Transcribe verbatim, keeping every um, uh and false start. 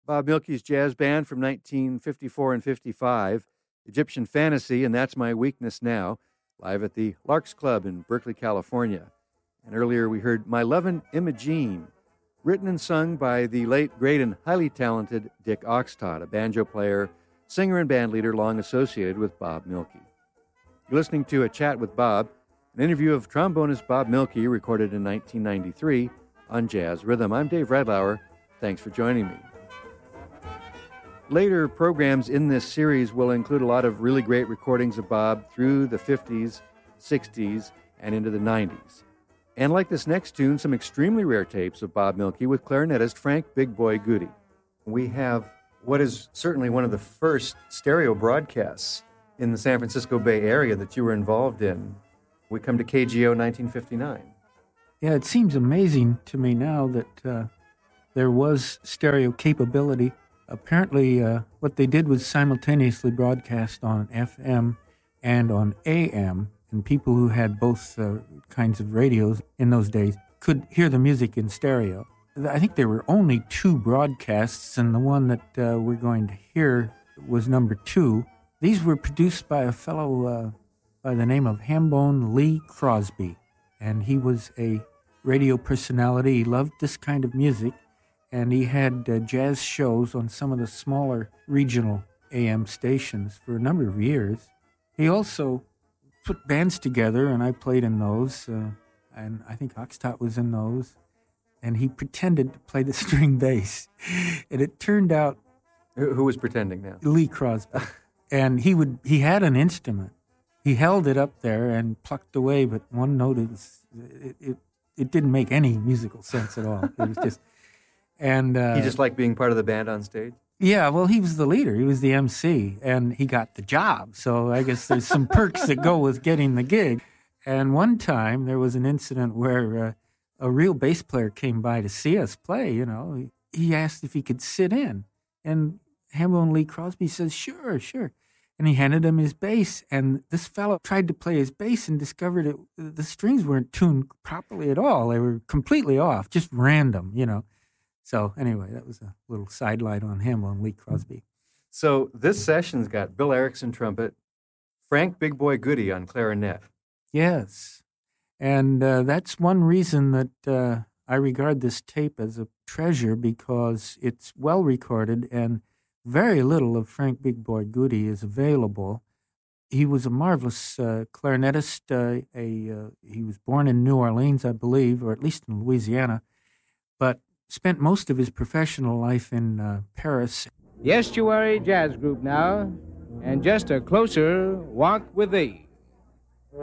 Bob Mielke's jazz band from nineteen fifty-four and fifty-five, Egyptian Fantasy, and That's My Weakness Now, live at the Larks Club in Berkeley, California. And earlier we heard My Lovin' Imogene, written and sung by the late, great, and highly talented Dick Oxtott, a banjo player, singer, and band leader long associated with Bob Mielke. You're listening to A Chat with Bob, an interview of trombonist Bob Mielke recorded in nineteen ninety-three on Jazz Rhythm. I'm Dave Redlauer. Thanks for joining me. Later programs in this series will include a lot of really great recordings of Bob through the fifties, sixties, and into the nineties. And like this next tune, some extremely rare tapes of Bob Mielke with clarinetist Frank Big Boy Goody. We have what is certainly one of the first stereo broadcasts in the San Francisco Bay Area that you were involved in. We come to K G O nineteen fifty-nine. Yeah, it seems amazing to me now that uh, there was stereo capability. Apparently, uh, what they did was simultaneously broadcast on F M and on A M, and people who had both uh, kinds of radios in those days could hear the music in stereo. I think there were only two broadcasts, and the one that uh, we're going to hear was number two. These were produced by a fellow uh, by the name of Hambone Lee Crosby, and he was a radio personality. He loved this kind of music, and he had uh, jazz shows on some of the smaller regional A M stations for a number of years. He also put bands together, and I played in those, uh, and I think Oxtott was in those, and he pretended to play the string bass. And it turned out... Who, who was pretending now? Lee Crosby. And he would he had an instrument. He held it up there and plucked away, but one note, it, was, it, it, it didn't make any musical sense at all. It was just... And uh, he just liked being part of the band on stage? Yeah, well, he was the leader. He was the M C, and he got the job. So I guess there's some perks that go with getting the gig. And one time there was an incident where uh, a real bass player came by to see us play, you know. He asked if he could sit in. And Hambone Lee Crosby says, sure, sure. And he handed him his bass, and this fellow tried to play his bass and discovered it, the strings weren't tuned properly at all. They were completely off, just random, you know. So anyway, that was a little sidelight on him, on Lee Crosby. So this session's got Bill Erickson trumpet, Frank Big Boy Goody on clarinet. Yes, and uh, that's one reason that uh, I regard this tape as a treasure, because it's well recorded and very little of Frank Big Boy Goody is available. He was a marvelous uh, clarinetist. Uh, a uh, he was born in New Orleans, I believe, or at least in Louisiana, but spent most of his professional life in uh, Paris. The Estuary Jazz Group now, and just a closer walk with thee.